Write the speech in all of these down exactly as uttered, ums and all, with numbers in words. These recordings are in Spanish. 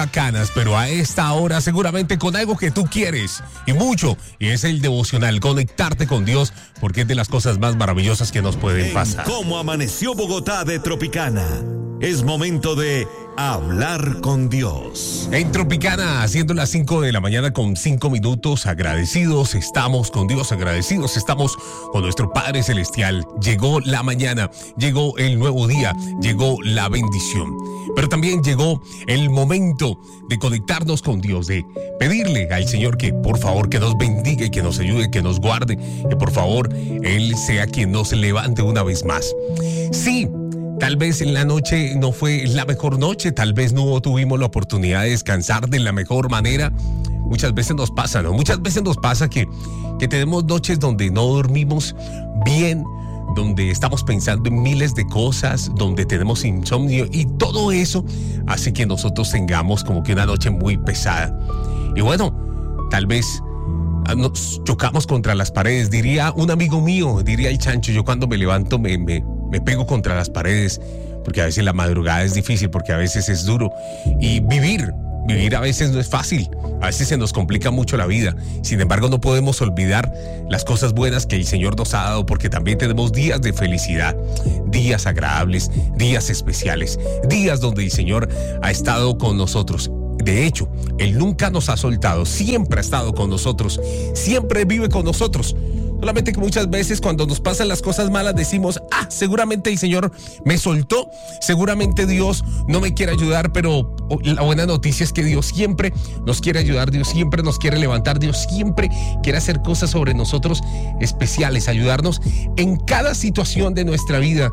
bacanas, pero a esta hora seguramente con algo que tú quieres y mucho, y es el devocional, conectarte con Dios, porque es de las cosas más maravillosas que nos pueden En pasar. Cómo amaneció Bogotá de Tropicana, es momento de hablar con Dios. En Tropicana, haciendo las cinco de la mañana con cinco minutos, agradecidos estamos con Dios, agradecidos estamos con nuestro Padre Celestial. Llegó la mañana, llegó el nuevo día, llegó la bendición. Pero también llegó el momento de conectarnos con Dios, de pedirle al Señor que por favor que nos bendiga y que nos ayude, que nos guarde, que por favor Él sea quien nos levante una vez más. Sí. Tal vez en la noche no fue la mejor noche, tal vez no tuvimos la oportunidad de descansar de la mejor manera. Muchas veces nos pasa, ¿no? Muchas veces nos pasa que, que tenemos noches donde no dormimos bien, donde estamos pensando en miles de cosas, donde tenemos insomnio, y todo eso hace que nosotros tengamos como que una noche muy pesada. Y bueno, tal vez nos chocamos contra las paredes. Diría un amigo mío, diría el Chancho, yo cuando me levanto me... me Me pego contra las paredes, porque a veces la madrugada es difícil, porque a veces es duro. Y vivir, vivir a veces no es fácil, a veces se nos complica mucho la vida. Sin embargo, no podemos olvidar las cosas buenas que el Señor nos ha dado, porque también tenemos días de felicidad, días agradables, días especiales, días donde el Señor ha estado con nosotros. De hecho, Él nunca nos ha soltado, siempre ha estado con nosotros, siempre vive con nosotros. Solamente que muchas veces cuando nos pasan las cosas malas decimos, ah, seguramente el Señor me soltó, seguramente Dios no me quiere ayudar, pero la buena noticia es que Dios siempre nos quiere ayudar, Dios siempre nos quiere levantar, Dios siempre quiere hacer cosas sobre nosotros especiales, ayudarnos en cada situación de nuestra vida.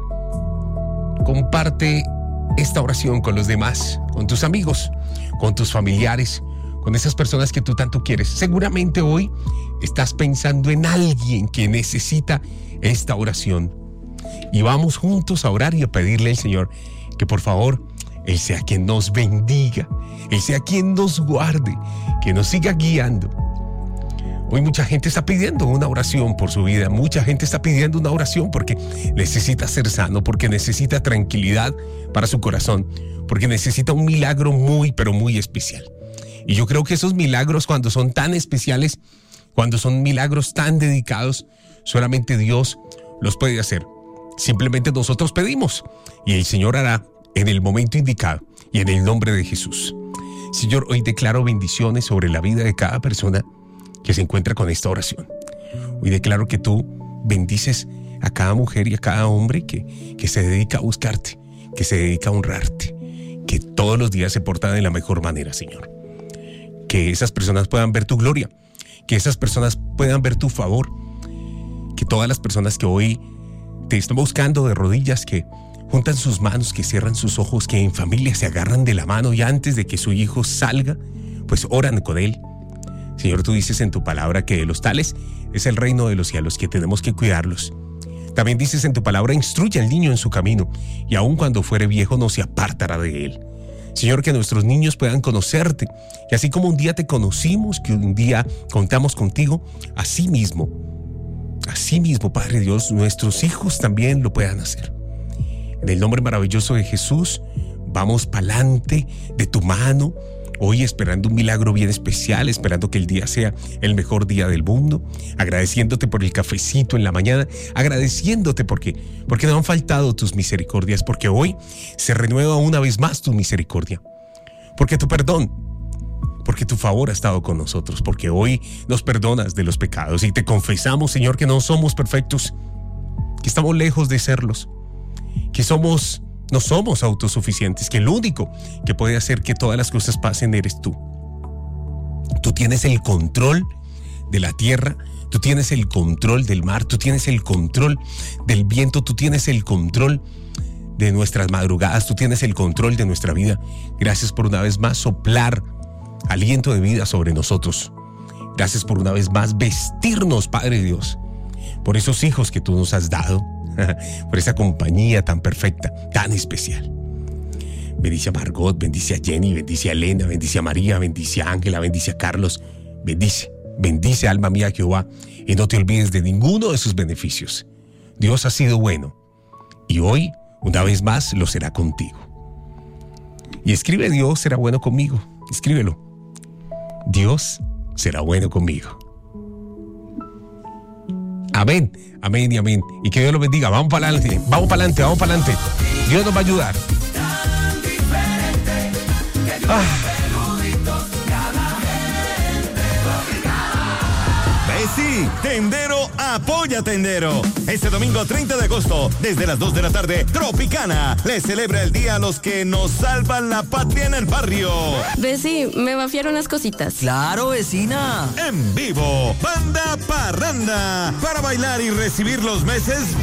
Comparte esta oración con los demás, con tus amigos, con tus familiares, con esas personas que tú tanto quieres. Seguramente hoy estás pensando en alguien que necesita esta oración. Y vamos juntos a orar y a pedirle al Señor que por favor Él sea quien nos bendiga, Él sea quien nos guarde, que nos siga guiando. Hoy mucha gente está pidiendo una oración por su vida, mucha gente está pidiendo una oración porque necesita ser sano, porque necesita tranquilidad para su corazón, porque necesita un milagro muy, pero muy especial. Y yo creo que esos milagros, cuando son tan especiales, cuando son milagros tan dedicados, solamente Dios los puede hacer. Simplemente nosotros pedimos y el Señor hará en el momento indicado y en el nombre de Jesús. Señor, hoy declaro bendiciones sobre la vida de cada persona que se encuentra con esta oración. Hoy declaro que tú bendices a cada mujer y a cada hombre que, que se dedica a buscarte, que se dedica a honrarte, que todos los días se portan de la mejor manera, Señor. Que esas personas puedan ver tu gloria, que esas personas puedan ver tu favor, que todas las personas que hoy te están buscando de rodillas, que juntan sus manos, que cierran sus ojos, que en familia se agarran de la mano y antes de que su hijo salga, pues oran con él. Señor, tú dices en tu palabra que de los tales es el reino de los cielos, que tenemos que cuidarlos. También dices en tu palabra, instruye al niño en su camino, y aun cuando fuere viejo no se apartará de él. Señor, que nuestros niños puedan conocerte, y así como un día te conocimos, que un día contamos contigo, así mismo, así mismo, Padre Dios, nuestros hijos también lo puedan hacer. En el nombre maravilloso de Jesús, vamos pa'lante de tu mano, hoy esperando un milagro bien especial, esperando que el día sea el mejor día del mundo, agradeciéndote por el cafecito en la mañana, agradeciéndote porque, porque no han faltado tus misericordias, porque hoy se renueva una vez más tu misericordia, porque tu perdón, porque tu favor ha estado con nosotros, porque hoy nos perdonas de los pecados y te confesamos, Señor, que no somos perfectos, que estamos lejos de serlos, que somos... No somos autosuficientes, que el único que puede hacer que todas las cosas pasen eres tú. Tú tienes el control de la tierra, tú tienes el control del mar, tú tienes el control del viento, tú tienes el control de nuestras madrugadas, tú tienes el control de nuestra vida. Gracias por una vez más soplar aliento de vida sobre nosotros. Gracias por una vez más vestirnos, Padre Dios, por esos hijos que tú nos has dado, por esa compañía tan perfecta, tan especial. Bendice a Margot, bendice a Jenny, bendice a Elena, bendice a María, bendice a Ángela, bendice a Carlos. Bendice, bendice alma mía Jehová, y no te olvides de ninguno de sus beneficios. Dios ha sido bueno y hoy, una vez más, lo será contigo. Y escribe: Dios será bueno conmigo. Escríbelo. Dios será bueno conmigo. Amén, amén y amén. Y que Dios los bendiga. Vamos para adelante, vamos para adelante, vamos para adelante. Dios nos va a ayudar. Ah. Sí, Tendero apoya Tendero. Este domingo treinta de agosto, desde las dos de la tarde, Tropicana le celebra el día a los que nos salvan la patria en el barrio. Veci, me va a fiar unas cositas. Claro, vecina. En vivo, Banda Parranda, para bailar y recibir los meses